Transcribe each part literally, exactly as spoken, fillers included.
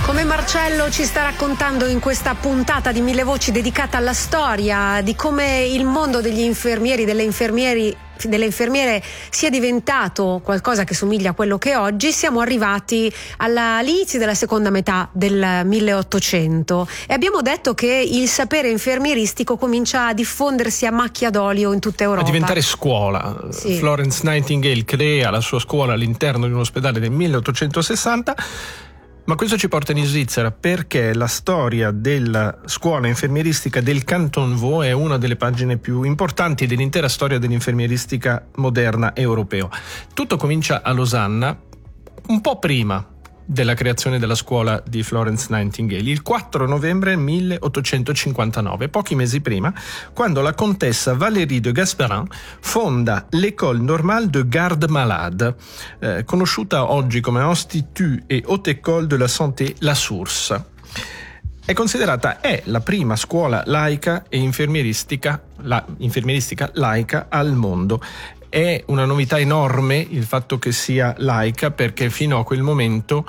Come Marcello ci sta raccontando in questa puntata di Mille Voci dedicata alla storia di come il mondo degli infermieri, delle infermieri delle infermiere sia diventato qualcosa che somiglia a quello che è oggi, siamo arrivati all'inizio della seconda metà del milleottocento e abbiamo detto che il sapere infermieristico comincia a diffondersi a macchia d'olio in tutta Europa, a diventare scuola. Sì. Florence Nightingale crea la sua scuola all'interno di un ospedale nel milleottocentosessanta. Ma questo ci porta in Svizzera perché la storia della scuola infermieristica del Canton Vaud è una delle pagine più importanti dell'intera storia dell'infermieristica moderna europea. Tutto comincia a Losanna un po' prima della creazione della scuola di Florence Nightingale, il quattro novembre milleottocentocinquantanove, pochi mesi prima, quando la contessa Valérie de Gasperin fonda l'École Normale de Garde Malade, eh, conosciuta oggi come Institut et Haute École de la Santé, la Source. È considerata è la prima scuola laica e infermieristica, la, infermieristica laica al mondo. È una novità enorme il fatto che sia laica, perché fino a quel momento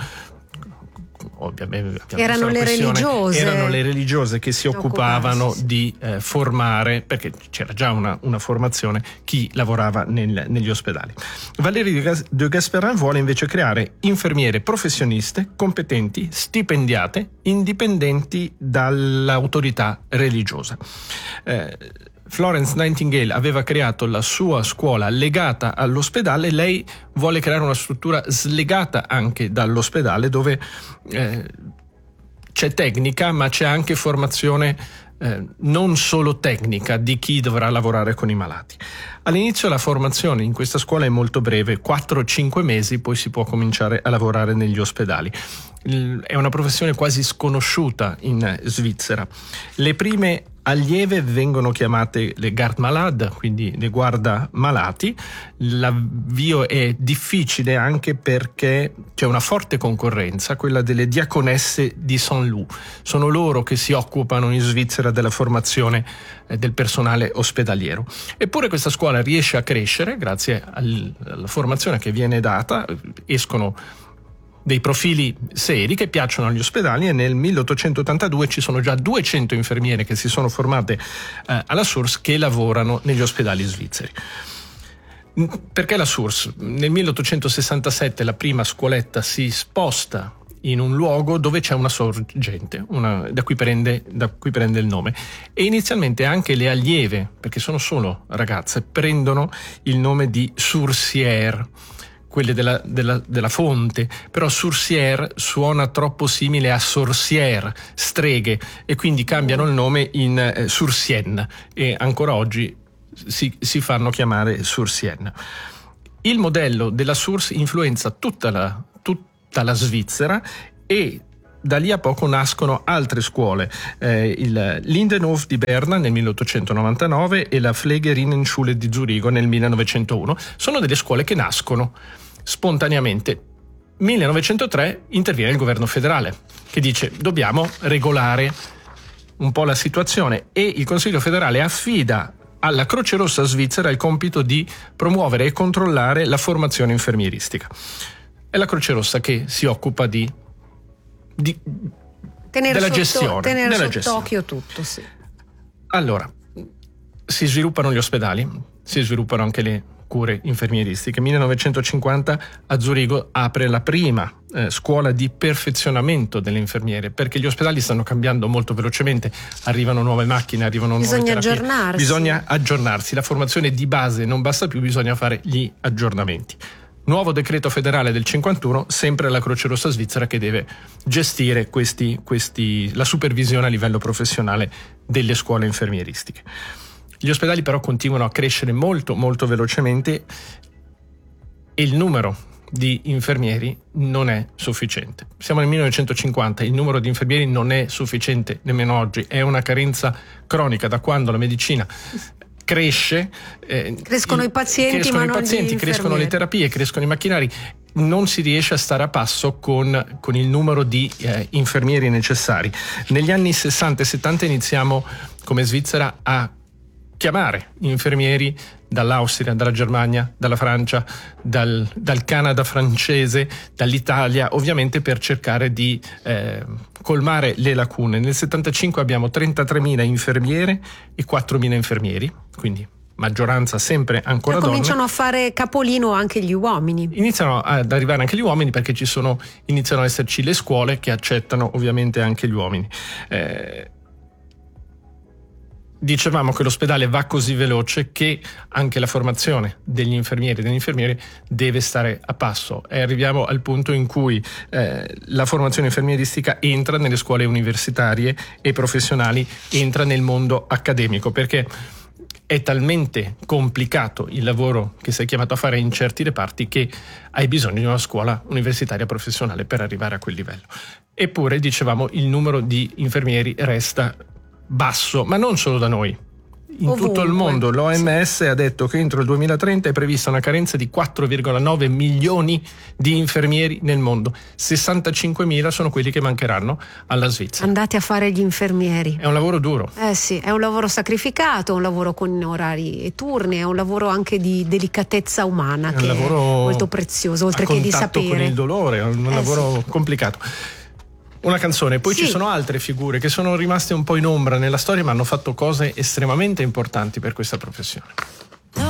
ovviamente erano le religiose erano le religiose che si occupavano di eh, formare, perché c'era già una, una formazione, chi lavorava nel, negli ospedali. Valérie de Gasperin vuole invece creare infermiere professioniste, competenti, stipendiate, indipendenti dall'autorità religiosa. Eh, Florence Nightingale aveva creato la sua scuola legata all'ospedale, lei vuole creare una struttura slegata anche dall'ospedale, dove eh, c'è tecnica ma c'è anche formazione eh, non solo tecnica di chi dovrà lavorare con i malati. All'inizio la formazione in questa scuola è molto breve, quattro cinque mesi, poi si può cominciare a lavorare negli ospedali. È una professione quasi sconosciuta in Svizzera. Le prime allieve vengono chiamate le garde malade, quindi le guarda malati. L'avvio è difficile anche perché c'è una forte concorrenza, quella delle diaconesse di Saint-Loup. Sono loro che si occupano in Svizzera della formazione del personale ospedaliero. Eppure questa scuola riesce a crescere grazie alla formazione che viene data, escono dei profili seri che piacciono agli ospedali, e nel milleottocentottantadue ci sono già duecento infermiere che si sono formate eh, alla Source, che lavorano negli ospedali svizzeri. Perché la Source? Nel milleottocentosessantasette la prima scuoletta si sposta in un luogo dove c'è una sorgente, una, da, cui prende, da cui prende il nome, e inizialmente anche le allieve, perché sono solo ragazze, prendono il nome di sourcière, quelle della, della, della fonte, però sourcière suona troppo simile a sorcière, streghe, e quindi cambiano il nome in eh, sourcienne, e ancora oggi si, si fanno chiamare sourcienne. Il modello della Source influenza tutta la, tutta la Svizzera, e da lì a poco nascono altre scuole, eh, il Lindenhof di Berna nel milleottocentonovantanove e la Pflegerinnenschule di Zurigo nel millenovecentouno. Sono delle scuole che nascono spontaneamente. millenovecentotre interviene il governo federale che dice dobbiamo regolare un po' la situazione, e il Consiglio federale affida alla Croce Rossa svizzera il compito di promuovere e controllare la formazione infermieristica. È la Croce Rossa che si occupa di, di tenere della sotto, gestione, tenere della sott'occhio tutto, sì. Allora, si sviluppano gli ospedali, si sviluppano anche le cure infermieristiche. millenovecentocinquanta a Zurigo apre la prima eh, scuola di perfezionamento delle infermiere, perché gli ospedali stanno cambiando molto velocemente, arrivano nuove macchine, arrivano nuove bisogna terapie. aggiornarsi. Bisogna aggiornarsi, la formazione di base non basta più, bisogna fare gli aggiornamenti. Nuovo decreto federale del cinquantuno, sempre la Croce Rossa svizzera che deve gestire questi, questi, la supervisione a livello professionale delle scuole infermieristiche. Gli ospedali però continuano a crescere molto molto velocemente, e il numero di infermieri non è sufficiente. Siamo nel millenovecentocinquanta, il numero di infermieri non è sufficiente nemmeno oggi, è una carenza cronica da quando la medicina cresce, eh, crescono il, i pazienti, crescono ma i non pazienti, gli crescono le terapie, crescono i macchinari, non si riesce a stare a passo con, con il numero di eh, infermieri necessari. Negli anni sessanta e settanta iniziamo come Svizzera a chiamare infermieri dall'Austria, dalla Germania, dalla Francia, dal, dal Canada francese, dall'Italia, ovviamente per cercare di eh, colmare le lacune. Nel settantacinque abbiamo trentatremila infermiere e quattromila infermieri, quindi maggioranza sempre ancora donne. Cominciano a fare capolino anche gli uomini. Iniziano ad arrivare anche gli uomini, perché ci sono, iniziano ad esserci le scuole che accettano ovviamente anche gli uomini. Eh, Dicevamo che l'ospedale va così veloce che anche la formazione degli infermieri e degli infermieri deve stare a passo, e arriviamo al punto in cui eh, la formazione infermieristica entra nelle scuole universitarie e professionali, entra nel mondo accademico, perché è talmente complicato il lavoro che sei chiamato a fare in certi reparti che hai bisogno di una scuola universitaria professionale per arrivare a quel livello. Eppure, dicevamo, il numero di infermieri resta basso, ma non solo da noi. In Ovunque. Tutto il mondo l'O M S ha detto che entro il duemilatrenta è prevista una carenza di quattro virgola nove milioni di infermieri nel mondo. sessantacinquemila sono quelli che mancheranno alla Svizzera. Andate a fare gli infermieri. È un lavoro duro. Eh sì, è un lavoro sacrificato, un lavoro con orari e turni, è un lavoro anche di delicatezza umana, È un che lavoro è molto prezioso, oltre a che di contatto sapere. con il dolore, è un Eh lavoro sì. complicato. Una canzone, poi Sì. ci sono altre figure che sono rimaste un po' in ombra nella storia, ma hanno fatto cose estremamente importanti per questa professione.